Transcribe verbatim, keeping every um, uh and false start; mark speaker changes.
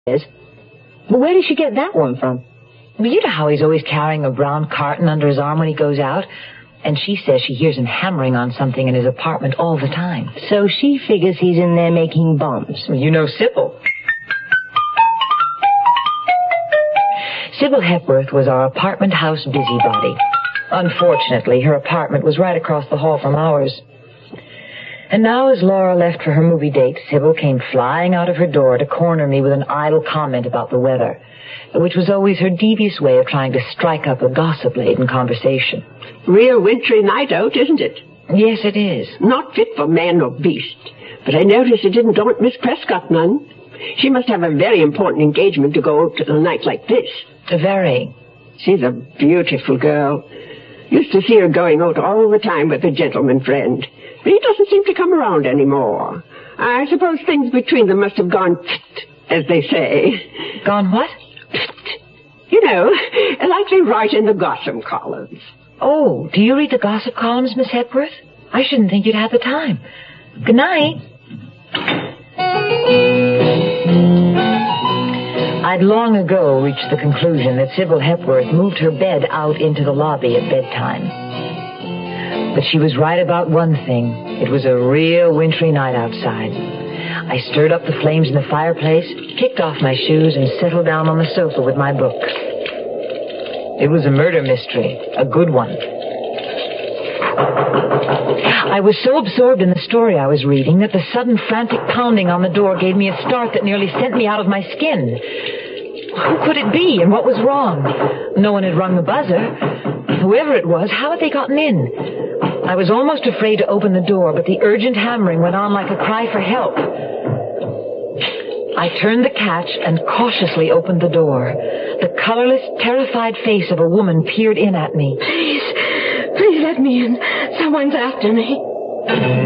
Speaker 1: says. But where did she get that one from? Well, you know how he's always carrying a brown carton under his arm when he goes out? And she says she hears him hammering on something in his apartment all the time. So she figures he's in there making bombs. Well, you know Sybil. Sybil Hepworth was our apartment house busybody. Unfortunately, her apartment was right across the hall from ours. And now, as Laura left for her movie date, Sybil came flying out of her door to corner me with an idle comment about the weather, which was always her devious way of trying to strike up a gossip-laden conversation.
Speaker 2: Real wintry night out, isn't it?
Speaker 1: Yes, it is.
Speaker 2: Not fit for man or beast. But I notice it didn't daunt Miss Prescott none. She must have a very important engagement to go out to a night like this.
Speaker 1: Very.
Speaker 2: She's a beautiful girl. Used to see her going out all the time with a gentleman friend. But he doesn't seem to come around anymore. I suppose things between them must have gone as they say.
Speaker 1: Gone what?
Speaker 2: You know, like they write in the gossip columns.
Speaker 1: Oh, do you read the gossip columns, Miss Hepworth? I shouldn't think you'd have the time. Good night. I'd long ago reached the conclusion that Sybil Hepworth moved her bed out into the lobby at bedtime. But she was right about one thing. It was a real wintry night outside. I stirred up the flames in the fireplace, kicked off my shoes, and settled down on the sofa with my book. It was a murder mystery, a good one. I was so absorbed in the story I was reading that the sudden frantic pounding on the door gave me a start that nearly sent me out of my skin. Who could it be, and what was wrong? No one had rung the buzzer. Whoever it was, how had they gotten in? I was almost afraid to open the door, but the urgent hammering went on like a cry for help. I turned the catch and cautiously opened the door. The colorless, terrified face of a woman peered in at me.
Speaker 3: Please, please let me in. Someone's after me.